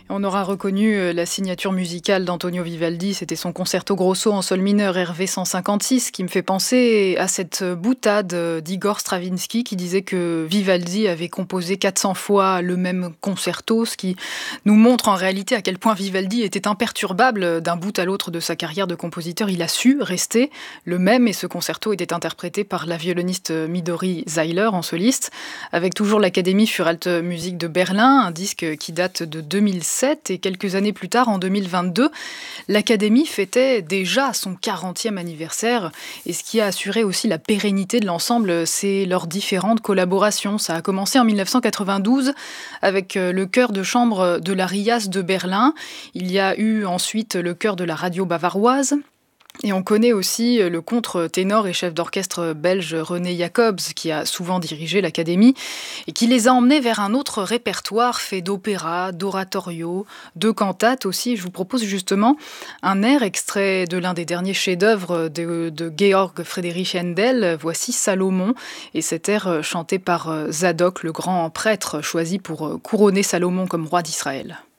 On aura reconnu la signature musicale d'Antonio Vivaldi, c'était son concerto grosso en sol mineur RV 156, qui me fait penser à cette boutade d'Igor Stravinsky qui disait que Vivaldi avait composé 400 fois le même concerto, ce qui nous montre en réalité à quel point Vivaldi était imperturbable d'un bout à l'autre de sa carrière de compositeur. Il a su rester le même et ce concerto était interprété par la violoniste Midori Zeiler en soliste, avec toujours l'Académie für Alte Musik de Berlin, un disque qui date de 2007. Et quelques années plus tard, en 2022, l'Académie fêtait déjà son 40e anniversaire. Et ce qui a assuré aussi la pérennité de l'ensemble, c'est leurs différentes collaborations. Ça a commencé en 1992 avec le chœur de chambre de la RIAS de Berlin. Il y a eu ensuite le chœur de la radio bavaroise. Et on connaît aussi le contre-ténor et chef d'orchestre belge René Jacobs, qui a souvent dirigé l'Académie, et qui les a emmenés vers un autre répertoire fait d'opéra, d'oratorio, de cantates aussi. Je vous propose justement un air extrait de l'un des derniers chefs-d'œuvre de Georg Friedrich Händel. Voici Salomon, et cet air chanté par Zadok, le grand prêtre choisi pour couronner Salomon comme roi d'Israël.